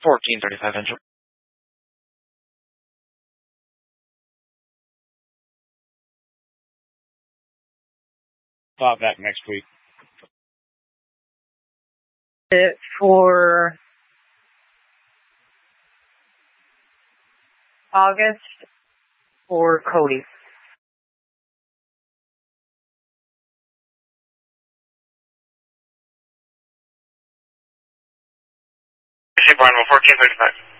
1435 engine. Thought back next week. For August or Cody? Bravo 1435.